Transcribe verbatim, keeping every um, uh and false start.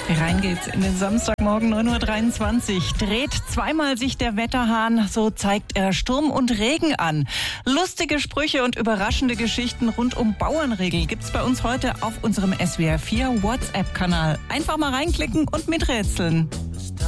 Rein geht's in den Samstagmorgen neun Uhr dreiundzwanzig. Dreht zweimal sich der Wetterhahn, so zeigt er Sturm und Regen an. Lustige Sprüche und überraschende Geschichten rund um Bauernregel gibt's bei uns heute auf unserem S W R vier WhatsApp-Kanal. Einfach mal reinklicken und miträtseln.